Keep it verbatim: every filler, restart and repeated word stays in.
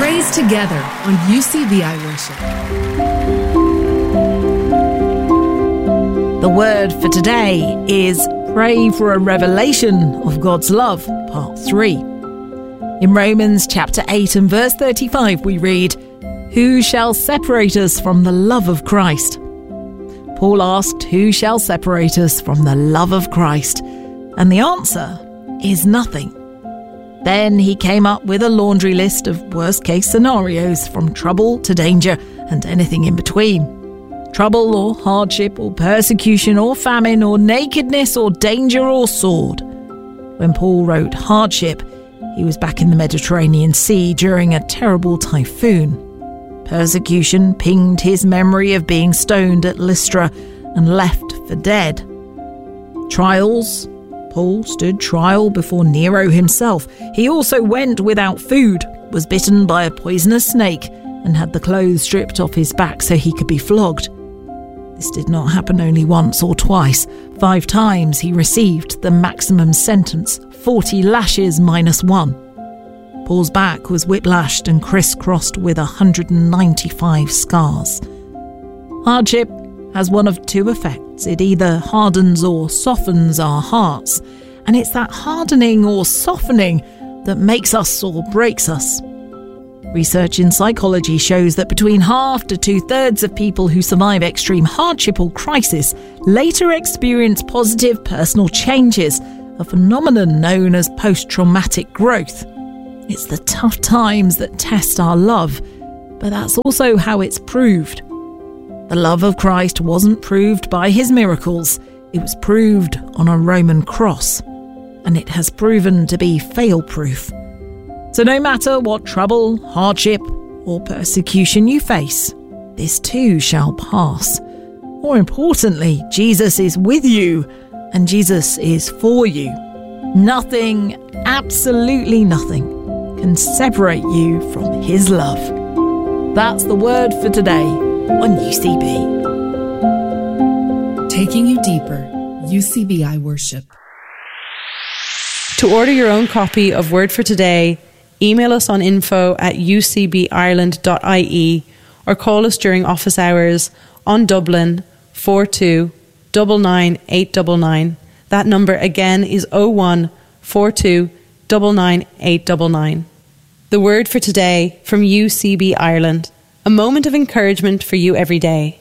Praise together on U C B I Worship. The word for today is Pray for a Revelation of God's Love, Part three. In Romans chapter eight and verse thirty-five we read, "Who shall separate us from the love of Christ?" Paul asked, "Who shall separate us from the love of Christ?" And the answer is nothing. Then he came up with a laundry list of worst-case scenarios, from trouble to danger and anything in between. Trouble or hardship or persecution or famine or nakedness or danger or sword. When Paul wrote hardship, he was back in the Mediterranean Sea during a terrible typhoon. Persecution pinged his memory of being stoned at Lystra and left for dead. Trials, Paul stood trial before Nero himself. He also went without food, was bitten by a poisonous snake, and had the clothes stripped off his back so he could be flogged. This did not happen only once or twice. Five times he received the maximum sentence, forty lashes minus one. Paul's back was whiplashed and crisscrossed with one hundred ninety-five scars. Hardship has one of two effects. It either hardens or softens our hearts, and it's that hardening or softening that makes us or breaks us. Research in psychology shows that between half to two-thirds of people who survive extreme hardship or crisis later experience positive personal changes, a phenomenon known as post-traumatic growth. It's the tough times that test our love, but that's also how it's proved. The love of Christ wasn't proved by his miracles. It was proved on a Roman cross, and it has proven to be fail-proof. So no matter what trouble, hardship, or persecution you face, this too shall pass. More importantly, Jesus is with you, and Jesus is for you. Nothing, absolutely nothing, can separate you from his love. That's the word for today on U C B. Taking you deeper, U C B I Worship. To order your own copy of Word for Today, email us on info at u c b ireland dot i e or call us during office hours on Dublin four two nine nine eight nine nine. That number again is oh one four two nine nine eight nine nine. The Word for Today from U C B Ireland. A moment of encouragement for you every day.